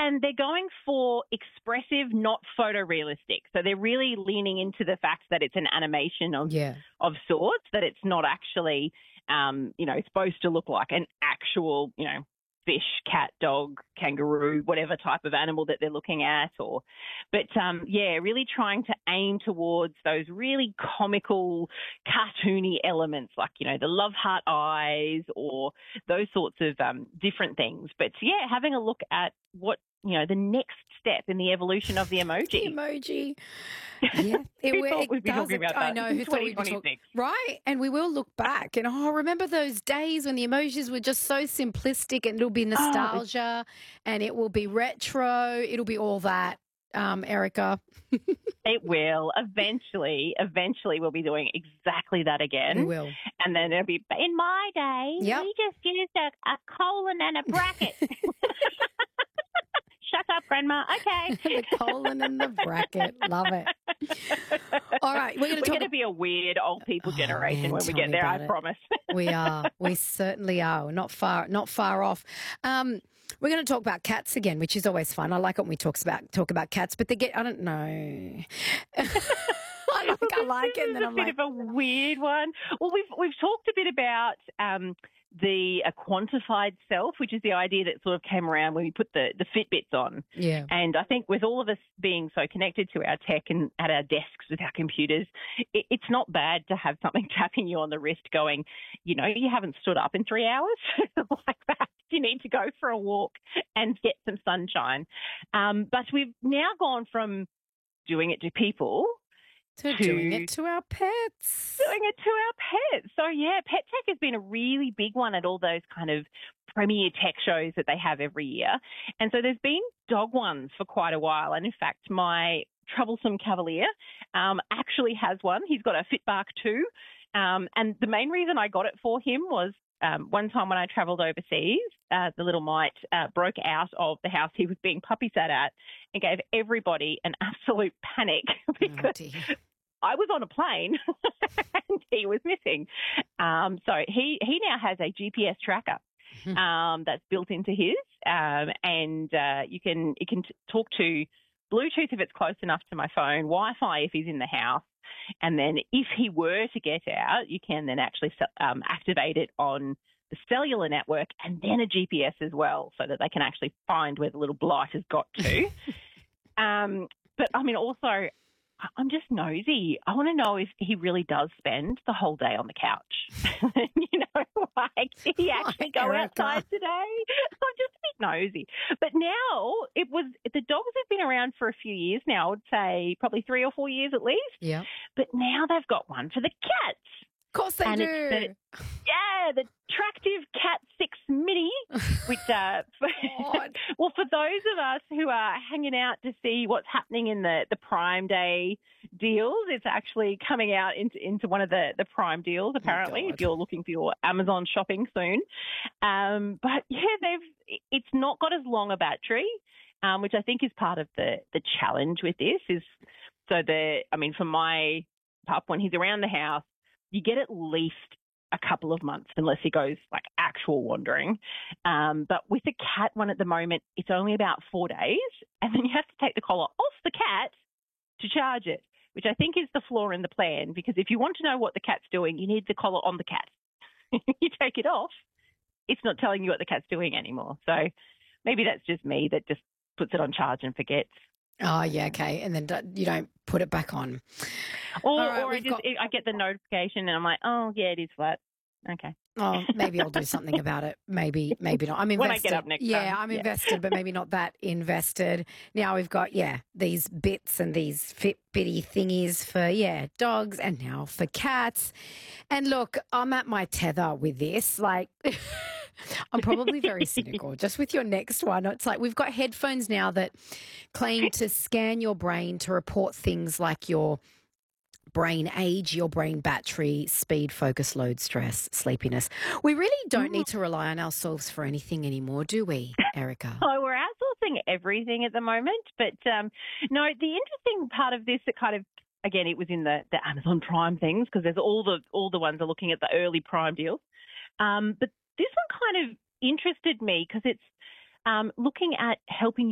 And they're going for expressive, not photorealistic. So they're really leaning into the fact that it's an animation of sorts, that it's not actually, supposed to look like an actual, fish, cat, dog, kangaroo, whatever type of animal that they're looking at. Really trying to aim towards those really comical, cartoony elements like, the love heart eyes or those sorts of different things. But, having a look at what, the next step in the evolution of the emoji. The emoji. Yeah. Who thought we'd be talking about that? I know. Who thought we'd be talking? Right. And we will look back and, remember those days when the emojis were just so simplistic, and it'll be nostalgia and it will be retro. It'll be all that, Erica. It will. Eventually we'll be doing exactly that again. We will. And then it'll be, in my day, we just used a colon and a bracket. Shut up, Grandma. Okay. The colon and the bracket. Love it. All right. We're going to be a weird old people generation when we get there, I promise. We are. We certainly are. We're not far off. We're going to talk about cats again, which is always fun. I like it when we talk about cats, but I don't know. I like it, and then I'm like, a bit of a weird one. Well, we've talked a bit about the quantified self, which is the idea that sort of came around when we put the Fitbits on. Yeah. And I think with all of us being so connected to our tech and at our desks with our computers, it's not bad to have something tapping you on the wrist going, you haven't stood up in 3 hours like that. You need to go for a walk and get some sunshine. But we've now gone from doing it to people to doing it to our pets. So, Pet Tech has been a really big one at all those kind of premier tech shows that they have every year. And so there's been dog ones for quite a while. And in fact, my troublesome Cavalier actually has one. He's got a FitBark 2. And the main reason I got it for him was one time when I travelled overseas, the little mite broke out of the house he was being puppy sat at and gave everybody an absolute panic because I was on a plane and he was missing. So he now has a GPS tracker that's built into his, and you can talk to Bluetooth if it's close enough to my phone, Wi-Fi if he's in the house. And then if he were to get out, you can then actually activate it on the cellular network and then a GPS as well so that they can actually find where the little blight has got to. But, I mean, also, I'm just nosy. I want to know if he really does spend the whole day on the couch. Did he actually go outside today? I'm just a bit nosy. But now the dogs have been around for a few years now. I would say probably 3 or 4 years at least. Yeah. But now they've got one for the cats. Of course they do. The Tractive Cat 6 Mini, which, for those of us who are hanging out to see what's happening in the Prime Day deals, it's actually coming out into one of the Prime deals, apparently, if you're looking for your Amazon shopping soon. It's not got as long a battery, which I think is part of the challenge with this for my pup, when he's around the house, you get at least a couple of months unless he goes like actual wandering. But with the cat one at the moment, it's only about 4 days. And then you have to take the collar off the cat to charge it, which I think is the flaw in the plan, because if you want to know what the cat's doing, you need the collar on the cat. You take it off, it's not telling you what the cat's doing anymore. So maybe that's just me that just puts it on charge and forgets. Oh, yeah, okay. And then you don't put it back on. I get the notification and I'm like, oh, yeah, it is flat. Okay. Oh, maybe I'll do something about it. Maybe not. I'm invested. When I get up next time. I'm invested, but maybe not that invested. Now we've got, these bits and these Fitbitty thingies for, dogs and now for cats. And look, I'm at my tether with this. Like, I'm probably very cynical. Just with your next one, it's like we've got headphones now that claim to scan your brain to report things like your brain age, your brain battery, speed, focus, load, stress, sleepiness. We really don't need to rely on ourselves for anything anymore, do we, Erica? Oh, we're outsourcing everything at the moment. But no, the interesting part of this that kind of, again, it was in the Amazon Prime things, because there's all the ones are looking at the early Prime deals. But this one kind of interested me because it's looking at helping